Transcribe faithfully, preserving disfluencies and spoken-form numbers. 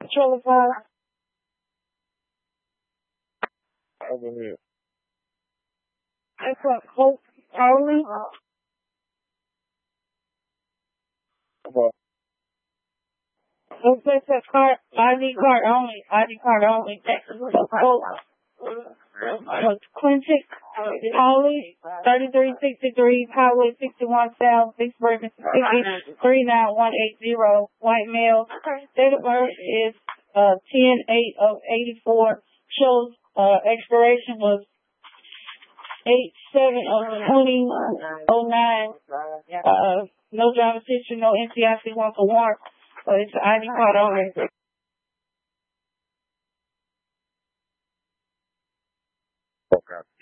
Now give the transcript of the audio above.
Controller phone. Over here. That's what Hope Harley. About Hope says that card, I D card only, I D card only. Texas Hope. Uh, Quintic Holly, thirty-three sixty-three, Highway sixty-one South, Vicksburg, Mississippi, three nine one eight zero, white male. Date of birth is uh, ten eight of eighty-four. Shows uh, expiration was eight seven of twenty oh nine. Uh, no driver's history, no N C I C one for warrant. So it's an I D card only. okay.